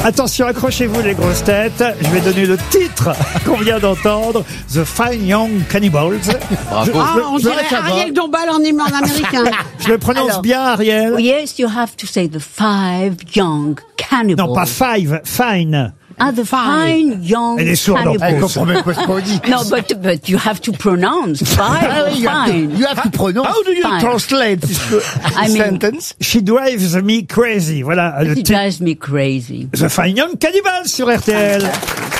Attention, accrochez-vous les grosses têtes. Je vais donner le titre qu'on vient d'entendre, The Fine Young Cannibals. Bravo. On dirait Ariel Dombal en américain. Je le prononce bien, Ariel. Yes, you have to say the 5 young cannibals. Non, pas five, fine. Ah, the fine young Elle est sourde, cannibals. Elle comprend même pas ce qu'on dit. No, but you have to pronounce five. Fine. You have to pronounce. How do you Fine. translate this I mean- sentence? She drives me crazy. Voilà le It titre. drives me crazy. The Fine Young Cannibals sur RTL.